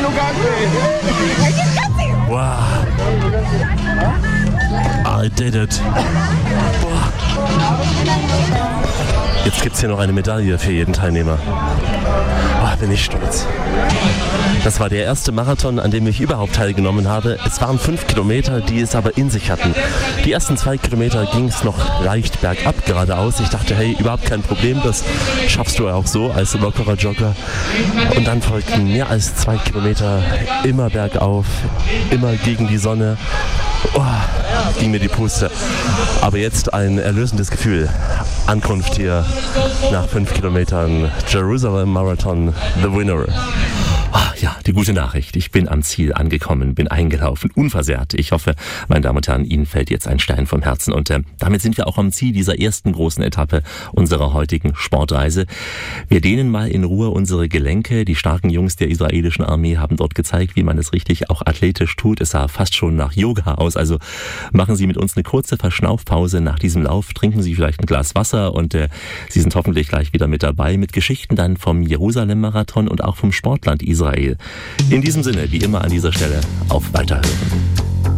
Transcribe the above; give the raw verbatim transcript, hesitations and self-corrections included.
Wow. I did it. Boah. Jetzt gibt es hier noch eine Medaille für jeden Teilnehmer. Oh, bin ich stolz. Das war der erste Marathon, an dem ich überhaupt teilgenommen habe. Es waren fünf Kilometer, die es aber in sich hatten. Die ersten zwei Kilometer ging es noch leicht bergab geradeaus. Ich dachte, hey, überhaupt kein Problem, das schaffst du ja auch so als lockerer Jogger. Und dann folgten mehr als zwei Kilometer immer bergauf, immer gegen die Sonne. Oh, ging mir die Puste. Aber jetzt ein erlösendes Gefühl. Ankunft hier nach fünf Kilometern. Jerusalem Marathon, the winner. Ah, ja, die gute Nachricht. Ich bin am Ziel angekommen, bin eingelaufen, unversehrt. Ich hoffe, meine Damen und Herren, Ihnen fällt jetzt ein Stein vom Herzen. Und äh, damit sind wir auch am Ziel dieser ersten großen Etappe unserer heutigen Sportreise. Wir dehnen mal in Ruhe unsere Gelenke. Die starken Jungs der israelischen Armee haben dort gezeigt, wie man es richtig auch athletisch tut. Es sah fast schon nach Yoga aus. Also machen Sie mit uns eine kurze Verschnaufpause nach diesem Lauf. Trinken Sie vielleicht ein Glas Wasser und äh, Sie sind hoffentlich gleich wieder mit dabei mit Geschichten dann vom Jerusalem-Marathon und auch vom Sportland Israel. In diesem Sinne, wie immer an dieser Stelle, auf Weiterhören.